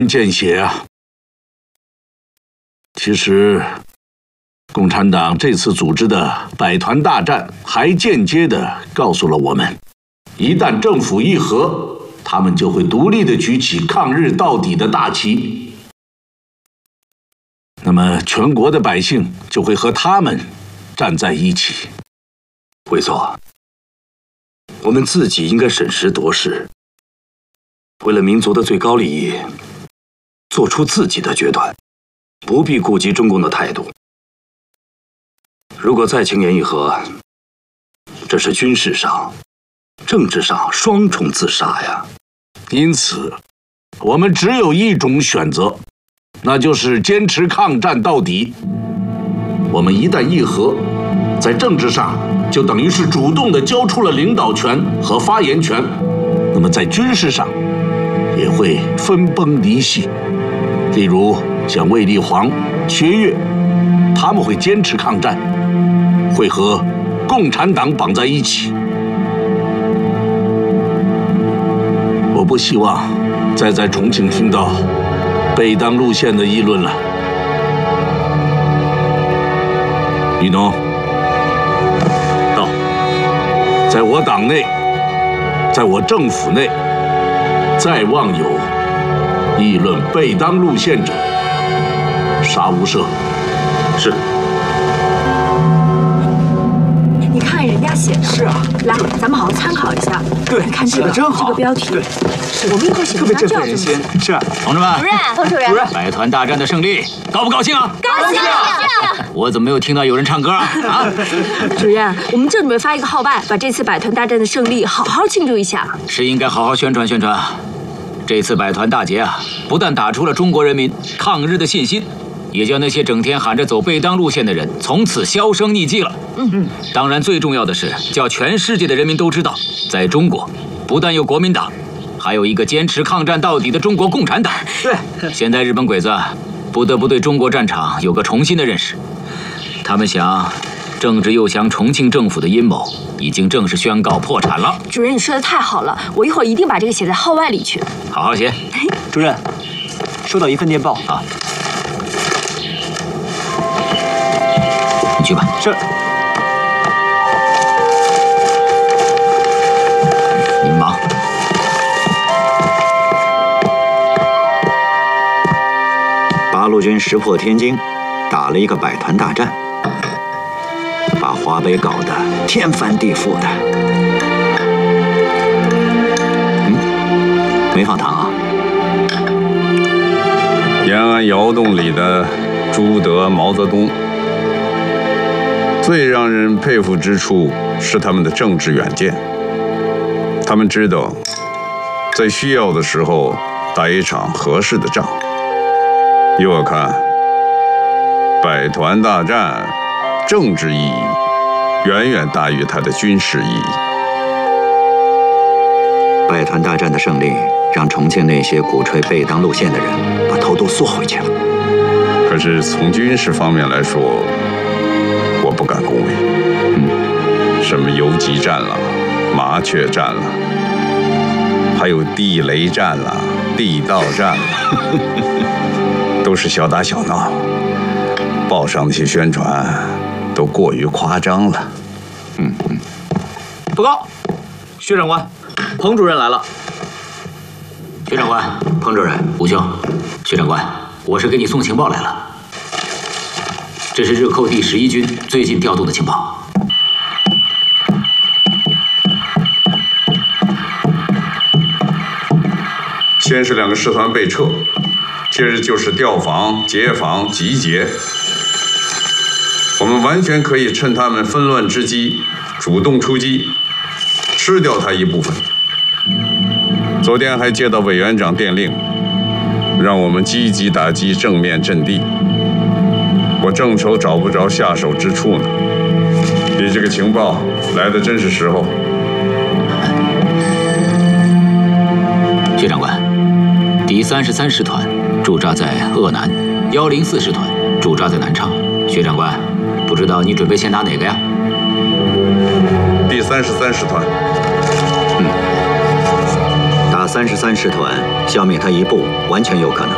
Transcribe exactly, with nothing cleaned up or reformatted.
见血啊！其实，共产党这次组织的百团大战，还间接地告诉了我们：一旦政府议和，他们就会独立地举起抗日到底的大旗。那么，全国的百姓就会和他们站在一起。 会错，我们自己应该审时度势，为了民族的最高利益，做出自己的决断，不必顾及中共的态度。如果再轻言议和，这是军事上、政治上双重自杀呀。 因此，我们只有一种选择，那就是坚持抗战到底。我们一旦议和，在政治上就等于是主动地交出了领导权和发言权，那么在军事上也会分崩离析。例如像卫立煌、薛岳，他们会坚持抗战，会和共产党绑在一起。我不希望再在重庆听到北当路线的议论了。李农， 到， 在我党内，在我政府内，再望有议论北当路线者，杀无赦。 是。 你看人家写的。是啊。来，咱们好好参考一下。 对， 你看这个， 真好。 这个标题。 对。 我们以后写文章就要这么写。 是啊， 同志们。 主任，彭主任。主任。 百团大战的胜利，高不高兴啊？ 高兴。 我怎么没有听到有人唱歌啊？啊！ 主任，我们正准备发一个号外，把这次百团大战的胜利好好庆祝一下。 是应该好好宣传宣传。这次百团大捷啊，不但打出了中国人民抗日的信心，也叫那些整天喊着走贝当路线的人从此销声匿迹了。嗯嗯。当然，最重要的是叫全世界的人民都知道，在中国不但有国民党，还有一个坚持抗战到底的中国共产党。 对。 现在日本鬼子不得不对中国战场有个重新的认识。他们想，政治诱降重庆政府的阴谋已经正式宣告破产了。 主任，你说的太好了，我一会儿一定把这个写在号外里去。 好好写。 主任，收到一份电报啊，你去吧。 是。 你们忙。 八路军石破天惊，打了一个百团大战。把华北搞得天翻地覆的。嗯，没放糖啊？ 延安窑洞里的朱德、毛泽东，最让人佩服之处是他们的政治远见。他们知道，在需要的时候打一场合适的仗。依我看，百团大战政治意义远远大于它的军事意义。 百团大战的胜利，让重庆那些鼓吹贝当路线的人把头都缩回去了。 可是从军事方面来说，我不敢恭维。嗯，什么游击战了、麻雀战了，还有地雷战了、地道战了，都是小打小闹。报上那些宣传都过于夸张了。嗯嗯。 报告，薛长官，彭主任来了。 薛长官， 彭主任， 吴兄，薛长官，我是给你送情报来了。这是日寇第十一军最近调度的情报。 先是两个师团被撤，接着就是调防、截防、集结。我们完全可以趁他们纷乱之机，主动出击，吃掉他一部分。昨天还接到委员长电令，让我们积极打击正面阵地。我正愁找不着下手之处呢。你这个情报来的真是时候。 薛长官，第三十三师团驻扎在鄂南，幺零四师团驻扎在南昌。薛长官，不知道你准备先打哪个呀？ 第三十三师团。 嗯，打三十三师团，消灭他一部，完全有可能。